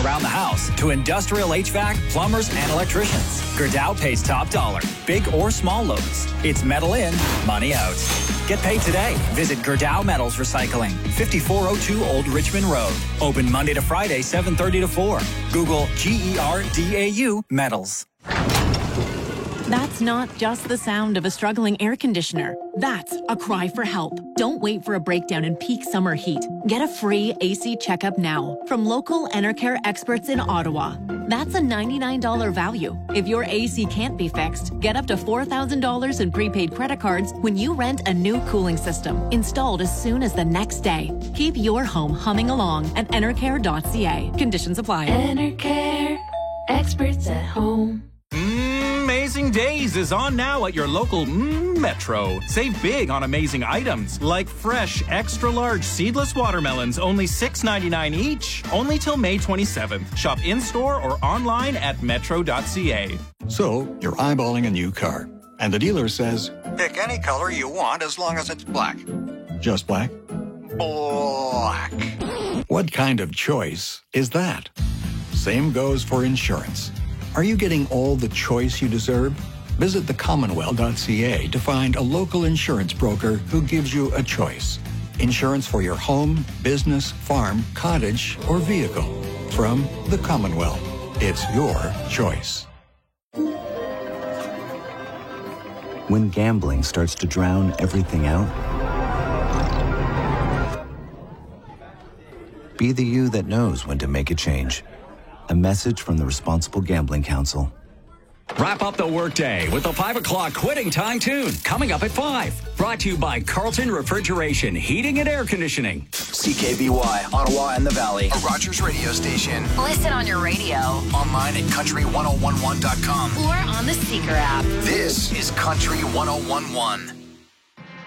around the house to industrial HVAC, plumbers, and electricians. Gerdau pays top dollar, big or small loads. It's metal in, money out. Get paid today. Visit Gerdau Metals Recycling, 5402 Old Richmond Road. Open Monday to Friday, 7:30 to 4. Google GERDAU Metals. That's not just the sound of a struggling air conditioner. That's a cry for help. Don't wait for a breakdown in peak summer heat. Get a free AC checkup now from local Enercare experts in Ottawa. That's a $99 value. If your AC can't be fixed, get up to $4,000 in prepaid credit cards when you rent a new cooling system installed as soon as the next day. Keep your home humming along at enercare.ca. Conditions apply. Enercare, experts at home. Amazing Days is on now at your local Metro. Save big on amazing items like fresh, extra-large seedless watermelons, only $6.99 each. Only till May 27th. Shop in-store or online at metro.ca. So, you're eyeballing a new car, and the dealer says, pick any color you want as long as it's black. Just black? Black. What kind of choice is that? Same goes for insurance. Are you getting all the choice you deserve? Visit thecommonwealth.ca to find a local insurance broker who gives you a choice. Insurance for your home, business, farm, cottage, or vehicle. From the Commonwealth. It's your choice. When gambling starts to drown everything out, be the you that knows when to make a change. A message from the Responsible Gambling Council. Wrap up the workday with the 5 o'clock quitting time tune coming up at 5. Brought to you by Carlton Refrigeration, Heating and Air Conditioning. CKBY, Ottawa and the Valley. A Rogers radio station. Listen on your radio. Online at country1011.com. Or on the Seeker app. This is Country 1011.